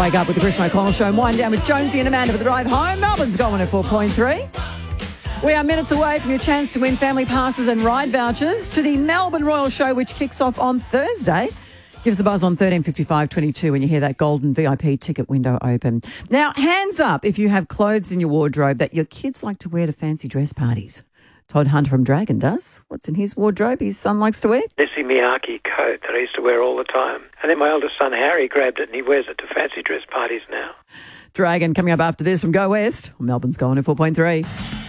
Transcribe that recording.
Wake up with the Christian O'Connell Show and wind down with Jonesy and Amanda for the drive home. Melbourne's going at 4.3. We are minutes away from your chance to win family passes and ride vouchers to the Melbourne Royal Show, which kicks off on Thursday. Give us a buzz on 135522 when you hear that golden VIP ticket window open. Now, hands up if you have clothes in your wardrobe that your kids like to wear to fancy dress parties. Todd Hunter from Dragon does. What's in his wardrobe his son likes to wear? Nessie Miyake coat that I used to wear all the time. And then my eldest son Harry grabbed it and he wears it to fancy dress parties now. Dragon coming up after this from Go West. Melbourne's going at 4.3.